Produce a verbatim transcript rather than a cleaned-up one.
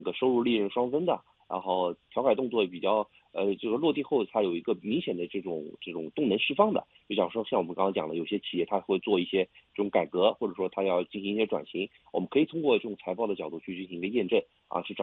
这个收入利润双增的，然后调改动作比较呃这个落地后它有一个明显的这种这种动能释放的。比方说像我们刚刚讲的，有些企业它会做一些这种改革，或者说它要进行一些转型，我们可以通过这种财报的角度去进行一个验证啊，去找